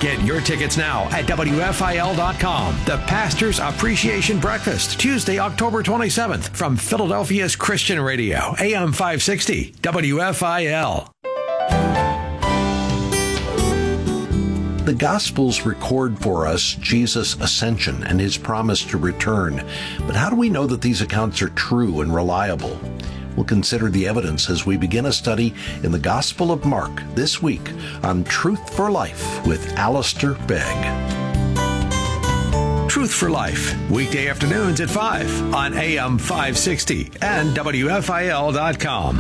Get your tickets now at WFIL.com. The Pastor's Appreciation Breakfast, Tuesday, October 27th, from Philadelphia's Christian Radio, AM 560, WFIL. The Gospels record for us Jesus' ascension and his promise to return. But how do we know that these accounts are true and reliable? We'll consider the evidence as we begin a study in the Gospel of Mark this week on Truth for Life with Alistair Begg. Truth for Life, weekday afternoons at 5 on AM 560 and WFIL.com.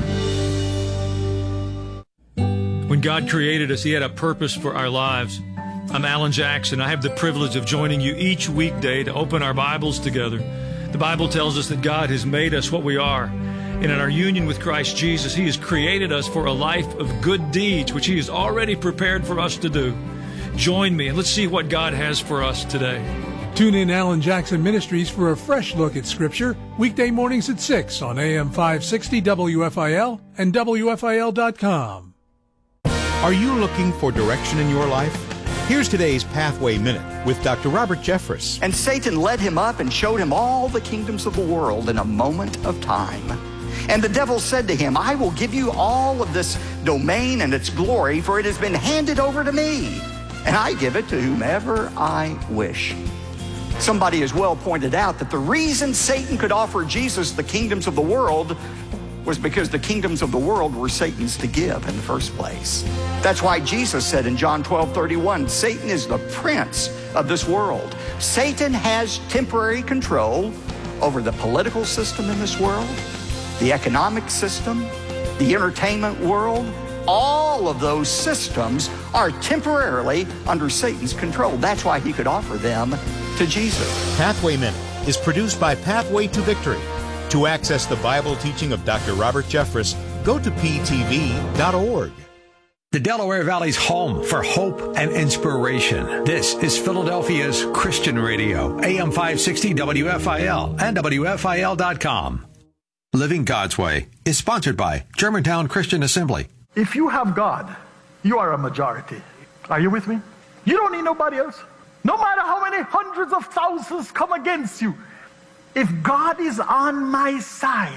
When God created us, He had a purpose for our lives. I'm Alan Jackson. I have the privilege of joining you each weekday to open our Bibles together. The Bible tells us that God has made us what we are. And in our union with Christ Jesus, He has created us for a life of good deeds, which He has already prepared for us to do. Join me and let's see what God has for us today. Tune in Alan Jackson Ministries for a fresh look at Scripture, weekday mornings at 6 on AM 560 WFIL and WFIL.com. Are you looking for direction in your life? Here's today's Pathway Minute with Dr. Robert Jeffress. And Satan led him up and showed him all the kingdoms of the world in a moment of time. And the devil said to him, I will give you all of this domain and its glory, for it has been handed over to me, and I give it to whomever I wish. Somebody has well pointed out that the reason Satan could offer Jesus the kingdoms of the world was because the kingdoms of the world were Satan's to give in the first place. That's why Jesus said in John 12:31, Satan is the prince of this world. Satan has temporary control over the political system in this world, the economic system, the entertainment world. All of those systems are temporarily under Satan's control. That's why he could offer them to Jesus. Pathway Minute is produced by Pathway to Victory. To access the Bible teaching of Dr. Robert Jeffress, go to ptv.org. The Delaware Valley's home for hope and inspiration. This is Philadelphia's Christian Radio, AM 560 WFIL and WFIL.com. Living God's Way is sponsored by Germantown Christian Assembly. If you have God, you are a majority. Are you with me? You don't need nobody else. No matter how many hundreds of thousands come against you, if God is on my side,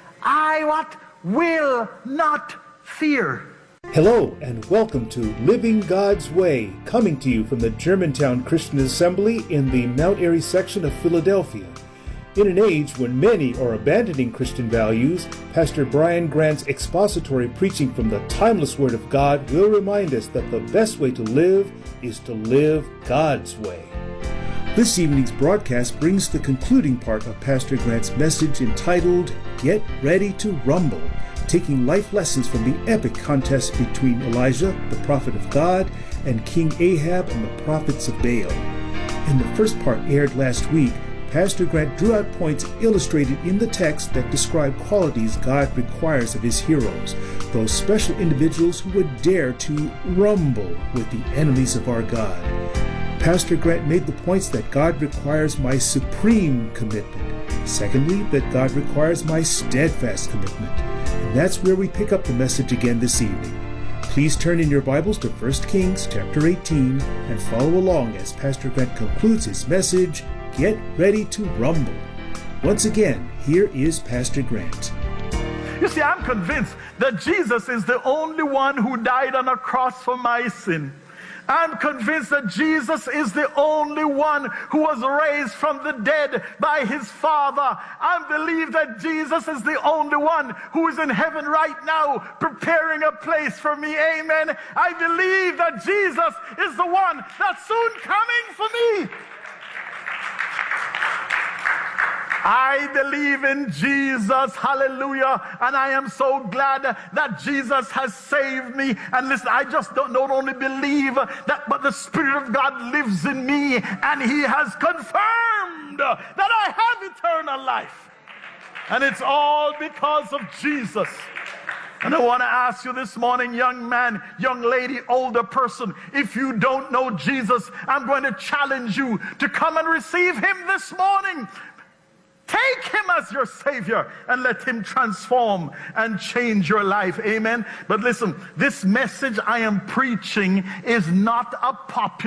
I will not fear. Hello and welcome to Living God's Way, coming to you from the Germantown Christian Assembly in the Mount Airy section of Philadelphia. In an age when many are abandoning Christian values, Pastor Brian Grant's expository preaching from the timeless Word of God will remind us that the best way to live is to live God's way. This evening's broadcast brings the concluding part of Pastor Grant's message entitled, Get Ready to Rumble, taking life lessons from the epic contest between Elijah, the prophet of God, and King Ahab and the prophets of Baal. In the first part aired last week, Pastor Grant drew out points illustrated in the text that describe qualities God requires of his heroes, those special individuals who would dare to rumble with the enemies of our God. Pastor Grant made the points that God requires my supreme commitment. Secondly, that God requires my steadfast commitment. And that's where we pick up the message again this evening. Please turn in your Bibles to 1 Kings chapter 18 and follow along as Pastor Grant concludes his message, Get Ready to Rumble. Once again, here is Pastor Grant. You see, I'm convinced that Jesus is the only one who died on a cross for my sin. I'm convinced that Jesus is the only one who was raised from the dead by his Father. I believe that Jesus is the only one who is in heaven right now preparing a place for me. Amen. I believe that Jesus is the one that's soon coming for me. I believe in Jesus, hallelujah, and I am so glad that Jesus has saved me. And listen, I just don't only believe that, but the Spirit of God lives in me, and He has confirmed that I have eternal life. And it's all because of Jesus. And I want to ask you this morning, young man, young lady, older person, if you don't know Jesus, I'm going to challenge you to come and receive Him this morning. Take Him as your Savior and let Him transform and change your life. Amen. But listen, this message I am preaching is not a popular